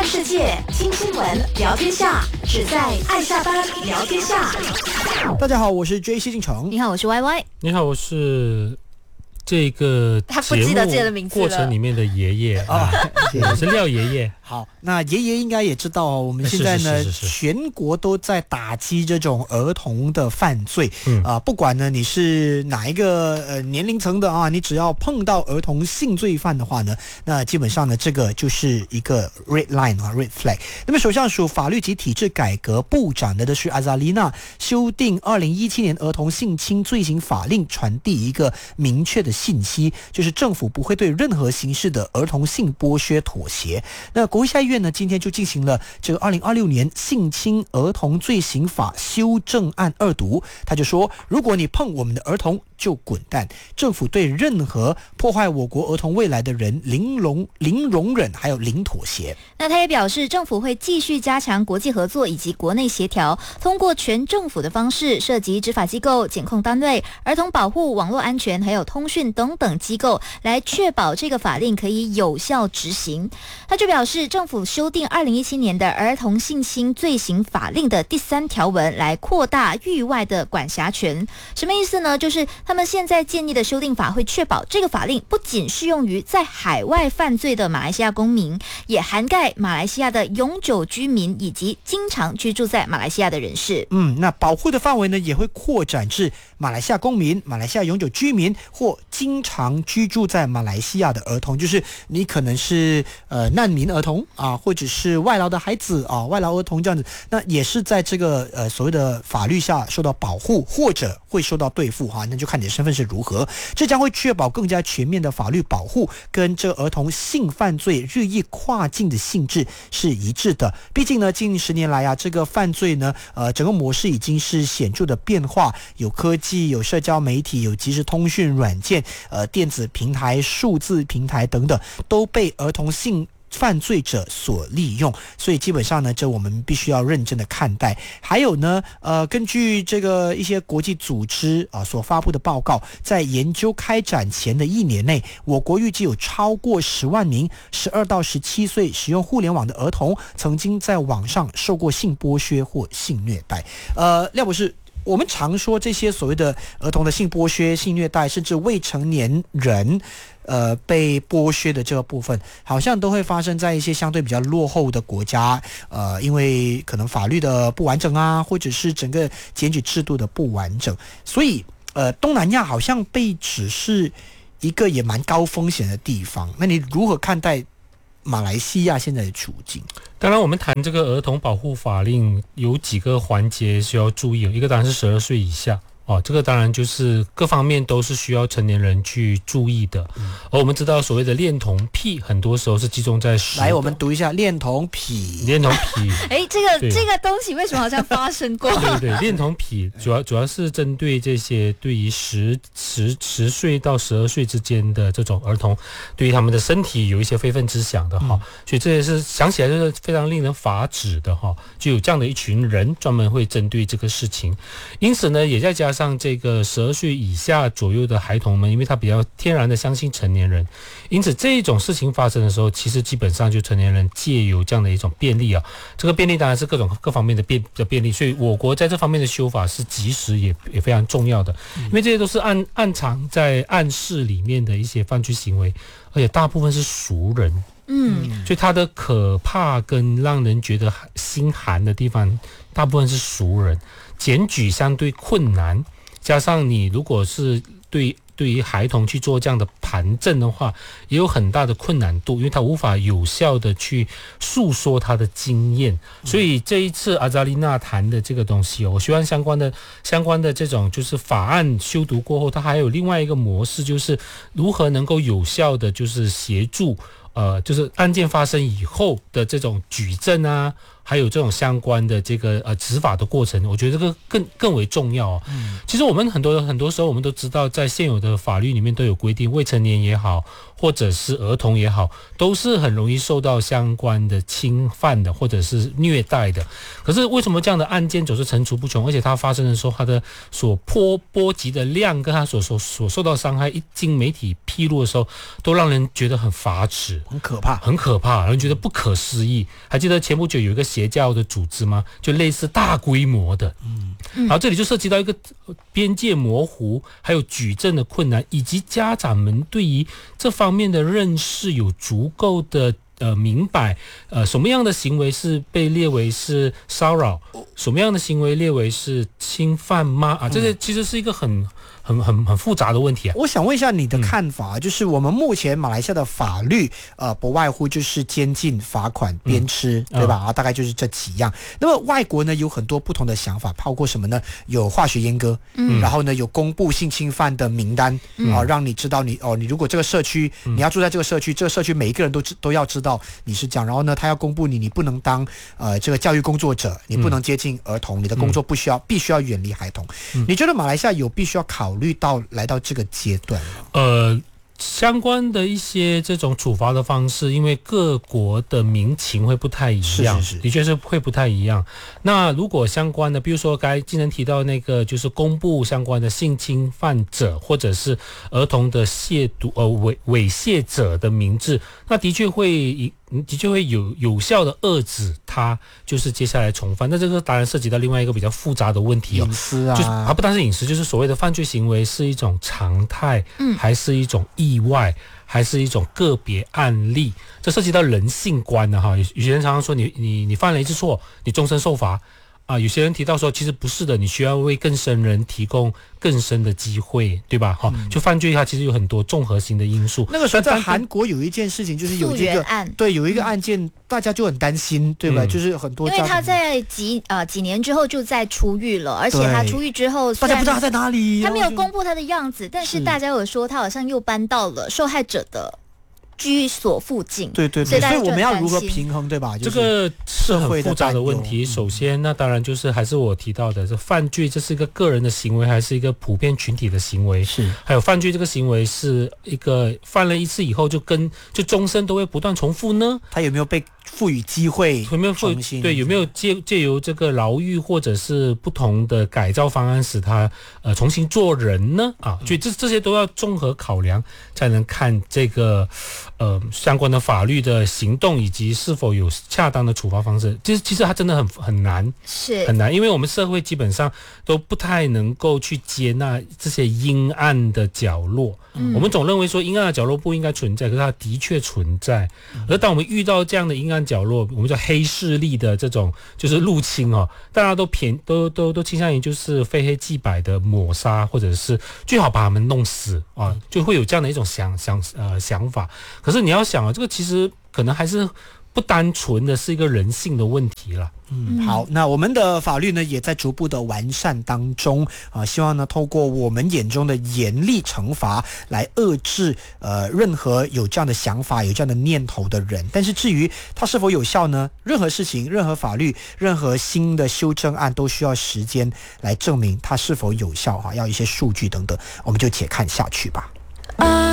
看世界，听新闻，聊天下，只在爱下班聊天下。 大家好，我是 J 谢敬成。 你好，我是 YY。 你好，我是这个他不记得自己的名字了过程里面的爷爷啊，我是廖爷爷。 好，那爷爷应该也知道，我们现在呢，全国都在打击这种儿童的犯罪。不管呢你是哪一个年龄层的啊，你只要碰到儿童性罪犯的话呢，那基本上呢，这个就是一个 red line 啊 ，red flag。那么首相署法律及体制改革部长的是阿扎丽娜，修订2017年儿童性侵罪行法令，传递一个明确的信息，就是政府不会对任何形式的儿童性剥削妥协。那国会下议院呢，今天就进行了这个2026年性侵儿童罪行法修正案2读。他就说，如果你碰我们的儿童，就滚蛋！政府对任何破坏我国儿童未来的人零容忍，还有零妥协。 那他也表示，政府会继续加强国际合作以及国内协调，通过全政府的方式，涉及执法机构、检控单位、儿童保护、网络安全，还有通讯等等机构，来确保这个法令可以有效执行。他就表示，政府修订2017年的儿童性侵罪行法令的第3条文，来扩大域外的管辖权。什么意思呢？就是他们现在建议的修订法会确保这个法令不仅适用于在海外犯罪的马来西亚公民，也涵盖马来西亚的永久居民以及经常居住在马来西亚的人士。 那保护的范围呢，也会扩展至马来西亚公民、马来西亚永久居民或经常居住在马来西亚的儿童，就是你可能是难民儿童啊，或者是外劳的孩子啊，外劳儿童这样子，那也是在这个所谓的法律下受到保护，或者会受到对付哈，那就看你的身份是如何。这将会确保更加全面的法律保护，跟这儿童性犯罪日益跨境的性质是一致的。毕竟呢，近10年来啊，这个犯罪呢，整个模式已经是显著的变化，有科技，有社交媒体，有即时通讯软件，电子平台、数字平台等等，都被儿童性犯罪者所利用，所以基本上呢，这我们必须要认真的看待。还有呢，根据这个一些国际组织所发布的报告，在研究开展前的1年内，我国预计有超过10万名12到17岁使用互联网的儿童，曾经在网上受过性剥削或性虐待。廖博士，我们常说这些所谓的儿童的性剥削、性虐待，甚至未成年人被剥削的这个部分，好像都会发生在一些相对比较落后的国家，因为可能法律的不完整啊，或者是整个检举制度的不完整，所以东南亚好像被指是一个也蛮高风险的地方。那你如何看待马来西亚现在的处境？ 当然，我们谈这个儿童保护法令有几个环节需要注意，一个当然是12岁以下。这个当然就是各方面都是需要成年人去注意的。而我们知道所谓的恋童癖，很多时候是集中在来，我们读一下恋童癖。 恋童癖， 这个东西为什么好像发生过？ 对，恋童癖主要是针对这些对于10岁到12岁之间的这种儿童，对于他们的身体有一些非分之想的哈，所以这也是想起来就是非常令人发指的哈，就有这样的一群人专门会针对这个事情，因此呢，也再加上这个12岁以下左右的孩童们，因为他比较天然的相信成年人，因此这种事情发生的时候，其实基本上就成年人借由这样的一种便利啊，这个便利当然是各方面的便利，所以我国在这方面的修法是及时也非常重要的，因为这些都是暗藏在暗示里面的一些犯罪行为，而且大部分是熟人。所以它的可怕跟让人觉得心寒的地方，大部分是熟人，检举相对困难，加上你如果是对于孩童去做这样的盘证的话，也有很大的困难度，因为他无法有效的去诉说他的经验。所以这一次阿扎丽娜谈的这个东西，我希望相关的这种就是法案修读过后，它还有另外一个模式，就是如何能够有效的就是协助就是案件发生以后的这种举证啊，还有这种相关的这个执法的过程，我觉得这个更为重要。其实我们很多时候我们都知道，在现有的法律里面都有规定，未成年也好， 或者是儿童也好，都是很容易受到相关的侵犯的，或者是虐待的。可是为什么这样的案件总是层出不穷，而且它发生的时候，它的所波及的量跟它所受到伤害，一经媒体披露的时候，都让人觉得很发指， 很可怕， 很可怕，让人觉得不可思议。还记得前不久有一个邪教的组织吗？就类似大规模的，然后这里就涉及到一个边界模糊，还有举证的困难，以及家长们对于这方面的认识有足够的明白，什么样的行为是被列为是骚扰，什么样的行为列为是侵犯吗？这个其实是一个很复杂的问题啊。 我想问一下你的看法，就是我们目前马来西亚的法律，不外乎就是监禁、罚款、鞭笞，对吧？大概就是这几样。那么外国呢有很多不同的想法，包括什么呢？有化学阉割，然后呢有公布性侵犯的名单，让你知道你如果这个社区你要住在这个社区，这个社区每一个人都要知道你是这样。然后呢，他要公布你不能当这个教育工作者，你不能接近儿童，你的工作必须要远离孩童。你觉得马来西亚有必须要考虑来到这个阶段吗？ 相关的一些这种处罚的方式，因为各国的民情会不太一样， 是的确是会不太一样。那如果相关的，比如说刚才经常提到那个，就是公布相关的性侵犯者或者是儿童的亵渎猥亵者的名字，那的确会有效的遏制他就是接下来重犯。那这个当然涉及到另外一个比较复杂的问题隐私啊， 就是它不单是隐私，就是所谓的犯罪行为是一种常态，还是一种意外，还是一种个别案例，这涉及到人性观的哈。有些人常常说你犯了一次错，你终身受罚。有些人提到说，其实不是的，你需要为更生人提供更深的机会，对吧？就犯罪它其实有很多综合性的因素。 那个时候在韩国有一件事情，就是有这个有一个案件，大家就很担心，对吧？就是很多因为他在几年之后就在出狱了，而且他出狱之后， 大家不知道他在哪里， 他没有公布他的样子，但是大家有说他好像又搬到了受害者的居所附近， 对，所以我们要如何平衡，对吧？ 这个是很复杂的问题。首先，那当然就是还是我提到的，这犯罪这是一个个人的行为，还是一个普遍群体的行为？ 是。还有犯罪这个行为是一个犯了一次以后就终身都会不断重复呢？ 他有没有被赋予机会？ 有没有有没有借由这个牢狱或者是不同的改造方案使他重新做人呢？所以这些都要综合考量，才能看这个相关的法律的行动以及是否有恰当的处罚方式。其实它真的很难， 是很难，因为我们社会基本上都不太能够去接纳这些阴暗的角落。我们总认为说阴暗的角落不应该存在，可是它的确存在。而当我们遇到这样的阴暗角落，我们叫黑势力的这种就是入侵大家都倾向于就是非黑即白的抹杀，或者是最好把他们弄死就会有这样的一种想法。可是你要想这个其实可能还是不单纯的是一个人性的问题了。 好，那我们的法律呢也在逐步的完善当中希望呢透过我们眼中的严厉惩罚来遏制任何有这样的想法、有这样的念头的人。但是至于它是否有效呢？任何事情、任何法律、任何新的修正案都需要时间来证明它是否有效要一些数据等等，我们就且看下去吧。